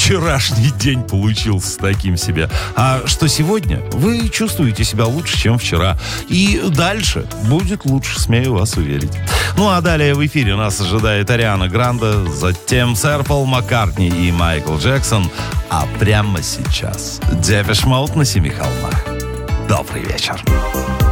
вчерашний день получился таким себе. А что сегодня? Вы чувствуете себя лучше, чем вчера. И дальше будет лучше, смею вас уверить. Ну а далее в эфире нас ожидает Ариана Гранде, затем сэр Пол Маккартни и Майкл Джексон. А прямо сейчас Депеш Мод на Семи холмах. Добрый вечер.